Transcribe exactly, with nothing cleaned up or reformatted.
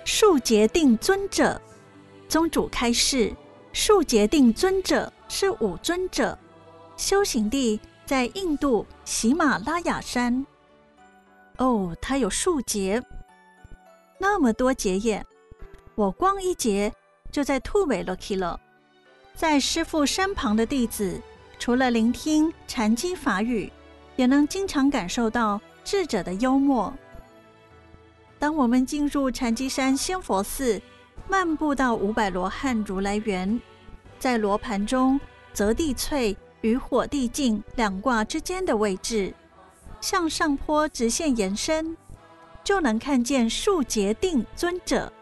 树结定尊者。宗主开示，树结定尊者是五尊者，修行地在印度喜马拉雅山。哦，它有数节，那么多节耶！我光一节就在吐尾了去了。在师父身旁的弟子，除了聆听禅机法语，也能经常感受到智者的幽默。当我们进入禅机山仙佛寺，漫步到五百罗汉如来园，在罗盘中择地翠与火地镜两卦之间的位置，向上坡直线延伸，就能看见树结定尊者。